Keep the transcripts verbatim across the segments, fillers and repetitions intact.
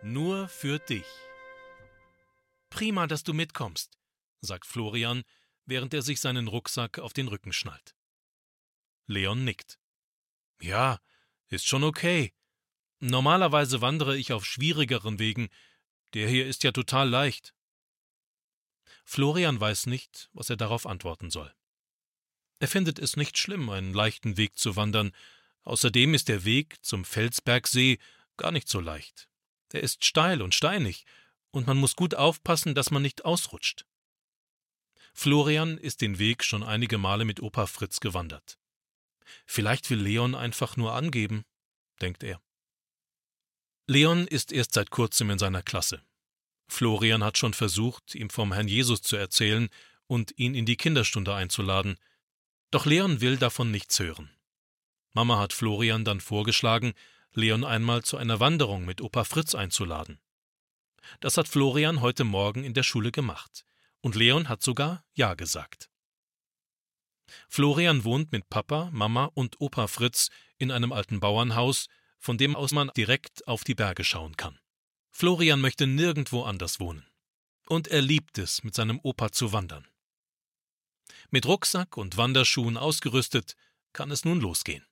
Nur für dich. Prima, dass du mitkommst, sagt Florian, während er sich seinen Rucksack auf den Rücken schnallt. Leon nickt. Ja, ist schon okay. Normalerweise wandere ich auf schwierigeren Wegen. Der hier ist ja total leicht. Florian weiß nicht, was er darauf antworten soll. Er findet es nicht schlimm, einen leichten Weg zu wandern. Außerdem ist der Weg zum Felsbergsee gar nicht so leicht. Er ist steil und steinig, und man muss gut aufpassen, dass man nicht ausrutscht. Florian ist den Weg schon einige Male mit Opa Fritz gewandert. Vielleicht will Leon einfach nur angeben, denkt er. Leon ist erst seit kurzem in seiner Klasse. Florian hat schon versucht, ihm vom Herrn Jesus zu erzählen und ihn in die Kinderstunde einzuladen. Doch Leon will davon nichts hören. Mama hat Florian dann vorgeschlagen, Leon einmal zu einer Wanderung mit Opa Fritz einzuladen. Das hat Florian heute Morgen in der Schule gemacht. Und Leon hat sogar Ja gesagt. Florian wohnt mit Papa, Mama und Opa Fritz in einem alten Bauernhaus, von dem aus man direkt auf die Berge schauen kann. Florian möchte nirgendwo anders wohnen. Und er liebt es, mit seinem Opa zu wandern. Mit Rucksack und Wanderschuhen ausgerüstet, kann es nun losgehen.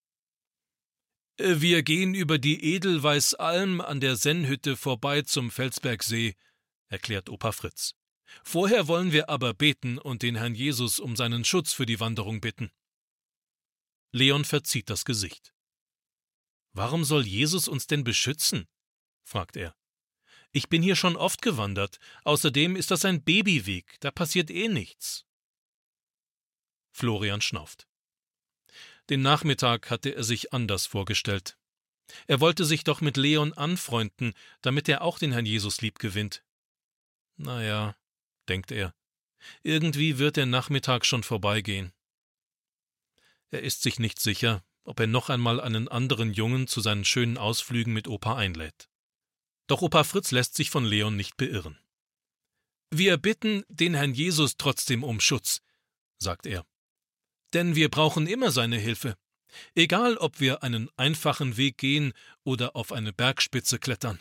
Wir gehen über die Edelweißalm an der Sennhütte vorbei zum Felsbergsee, erklärt Opa Fritz. Vorher wollen wir aber beten und den Herrn Jesus um seinen Schutz für die Wanderung bitten. Leon verzieht das Gesicht. Warum soll Jesus uns denn beschützen? Fragt er. Ich bin hier schon oft gewandert. Außerdem ist das ein Babyweg, da passiert eh nichts. Florian schnauft. Den Nachmittag hatte er sich anders vorgestellt. Er wollte sich doch mit Leon anfreunden, damit er auch den Herrn Jesus lieb gewinnt. Naja, denkt er, irgendwie wird der Nachmittag schon vorbeigehen. Er ist sich nicht sicher, ob er noch einmal einen anderen Jungen zu seinen schönen Ausflügen mit Opa einlädt. Doch Opa Fritz lässt sich von Leon nicht beirren. Wir bitten den Herrn Jesus trotzdem um Schutz, sagt er. Denn wir brauchen immer seine Hilfe. Egal, ob wir einen einfachen Weg gehen oder auf eine Bergspitze klettern.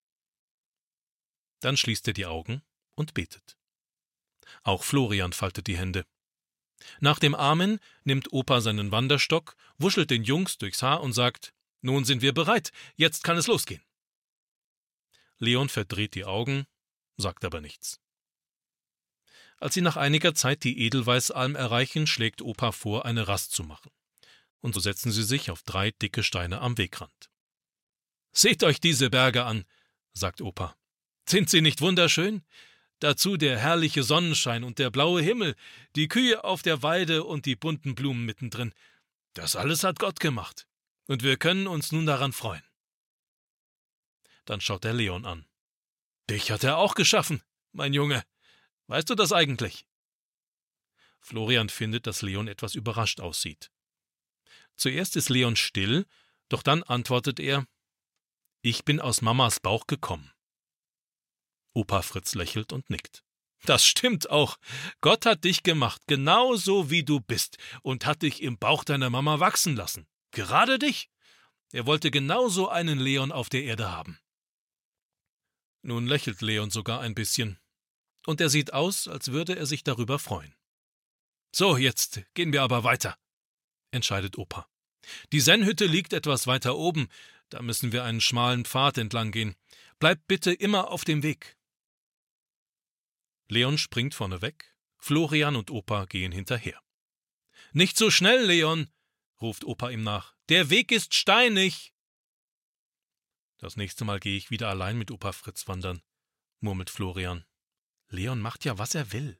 Dann schließt er die Augen und betet. Auch Florian faltet die Hände. Nach dem Amen nimmt Opa seinen Wanderstock, wuschelt den Jungs durchs Haar und sagt, nun sind wir bereit, jetzt kann es losgehen. Leon verdreht die Augen, sagt aber nichts. Als sie nach einiger Zeit die Edelweißalm erreichen, schlägt Opa vor, eine Rast zu machen. Und so setzen sie sich auf drei dicke Steine am Wegrand. Seht euch diese Berge an, sagt Opa. Sind sie nicht wunderschön? Dazu der herrliche Sonnenschein und der blaue Himmel, die Kühe auf der Weide und die bunten Blumen mittendrin. Das alles hat Gott gemacht. Und wir können uns nun daran freuen. Dann schaut er Leon an. Dich hat er auch geschaffen, mein Junge. Weißt du das eigentlich? Florian findet, dass Leon etwas überrascht aussieht. Zuerst ist Leon still, doch dann antwortet er, ich bin aus Mamas Bauch gekommen. Opa Fritz lächelt und nickt. Das stimmt auch. Gott hat dich gemacht, genau so wie du bist, und hat dich im Bauch deiner Mama wachsen lassen. Gerade dich. Er wollte genauso einen Leon auf der Erde haben. Nun lächelt Leon sogar ein bisschen. Und er sieht aus, als würde er sich darüber freuen. So, jetzt gehen wir aber weiter, entscheidet Opa. Die Sennhütte liegt etwas weiter oben, da müssen wir einen schmalen Pfad entlang gehen. Bleibt bitte immer auf dem Weg. Leon springt vorne weg, Florian und Opa gehen hinterher. Nicht so schnell, Leon, ruft Opa ihm nach. Der Weg ist steinig. Das nächste Mal gehe ich wieder allein mit Opa Fritz wandern, murmelt Florian. Leon macht ja, was er will.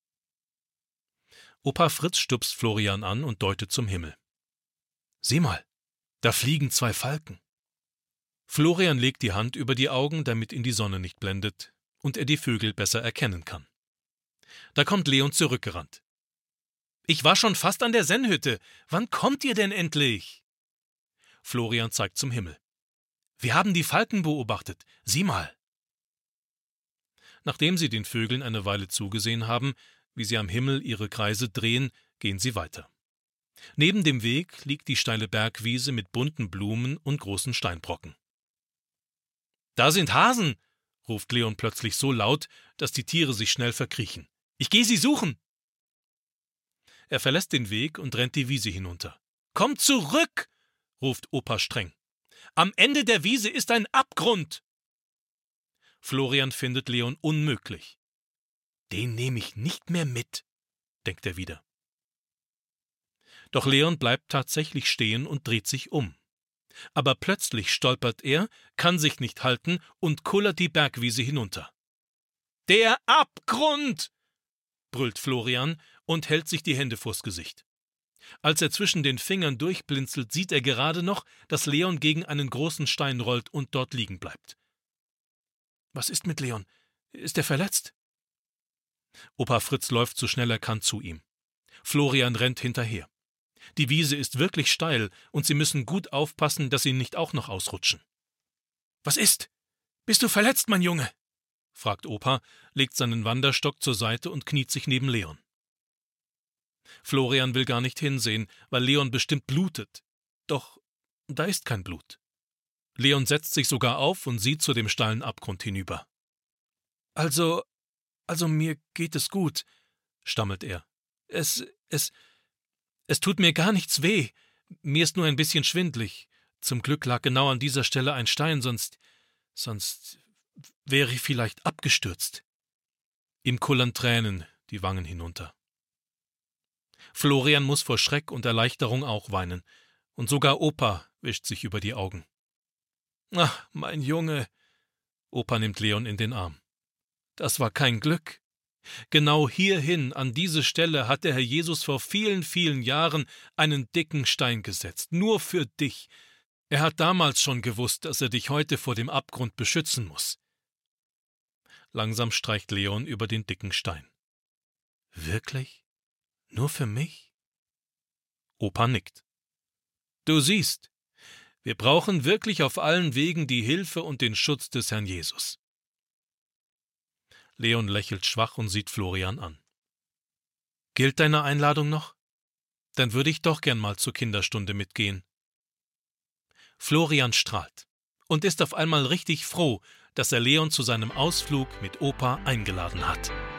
Opa Fritz stupst Florian an und deutet zum Himmel. Sieh mal, da fliegen zwei Falken. Florian legt die Hand über die Augen, damit ihn die Sonne nicht blendet und er die Vögel besser erkennen kann. Da kommt Leon zurückgerannt. Ich war schon fast an der Sennhütte. Wann kommt ihr denn endlich? Florian zeigt zum Himmel. Wir haben die Falken beobachtet. Sieh mal. Nachdem sie den Vögeln eine Weile zugesehen haben, wie sie am Himmel ihre Kreise drehen, gehen sie weiter. Neben dem Weg liegt die steile Bergwiese mit bunten Blumen und großen Steinbrocken. Da sind Hasen, ruft Leon plötzlich so laut, dass die Tiere sich schnell verkriechen. Ich gehe sie suchen. Er verlässt den Weg und rennt die Wiese hinunter. Komm zurück, ruft Opa streng. Am Ende der Wiese ist ein Abgrund. Florian findet Leon unmöglich. Den nehme ich nicht mehr mit, denkt er wieder. Doch Leon bleibt tatsächlich stehen und dreht sich um. Aber plötzlich stolpert er, kann sich nicht halten und kullert die Bergwiese hinunter. Der Abgrund! Brüllt Florian und hält sich die Hände vors Gesicht. Als er zwischen den Fingern durchblinzelt, sieht er gerade noch, dass Leon gegen einen großen Stein rollt und dort liegen bleibt. Was ist mit Leon? Ist er verletzt? Opa Fritz läuft so schnell er kann zu ihm. Florian rennt hinterher. Die Wiese ist wirklich steil und sie müssen gut aufpassen, dass sie nicht auch noch ausrutschen. »Was ist? Bist du verletzt, mein Junge?« fragt Opa, legt seinen Wanderstock zur Seite und kniet sich neben Leon. Florian will gar nicht hinsehen, weil Leon bestimmt blutet. Doch da ist kein Blut. Leon setzt sich sogar auf und sieht zu dem steilen Abgrund hinüber. »Also, also mir geht es gut«, stammelt er. »Es, es, es tut mir gar nichts weh. Mir ist nur ein bisschen schwindlig. Zum Glück lag genau an dieser Stelle ein Stein, sonst, sonst wäre ich vielleicht abgestürzt.« Ihm kullern Tränen die Wangen hinunter. Florian muss vor Schreck und Erleichterung auch weinen, und sogar Opa wischt sich über die Augen. »Ach, mein Junge«, Opa nimmt Leon in den Arm. »Das war kein Glück. Genau hierhin, an diese Stelle, hat der Herr Jesus vor vielen, vielen Jahren einen dicken Stein gesetzt, nur für dich. Er hat damals schon gewusst, dass er dich heute vor dem Abgrund beschützen muss.« Langsam streicht Leon über den dicken Stein. »Wirklich? Nur für mich?« Opa nickt. »Du siehst, wir brauchen wirklich auf allen Wegen die Hilfe und den Schutz des Herrn Jesus.« Leon lächelt schwach und sieht Florian an. »Gilt deine Einladung noch? Dann würde ich doch gern mal zur Kinderstunde mitgehen.« Florian strahlt und ist auf einmal richtig froh, dass er Leon zu seinem Ausflug mit Opa eingeladen hat.